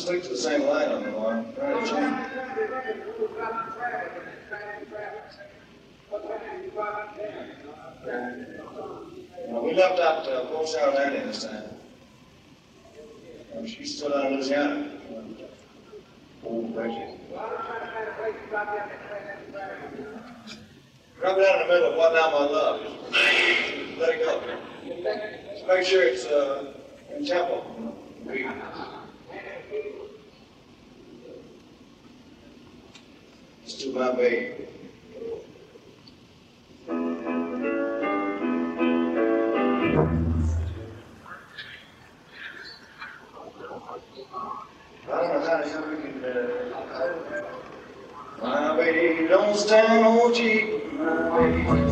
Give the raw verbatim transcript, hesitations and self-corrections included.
stick to the same line on the line. Right, Jim? Well, we left out uh, Port Charlotte this time. Um, she's still out in Louisiana. Oh, Reggie. Drop it out in the middle of What Now My Love. Just let it go. Just make sure it's uh, in tempo. Beat. It's to my baby. I don't know how the hell we can, uh, my baby don't stand no cheap, my baby.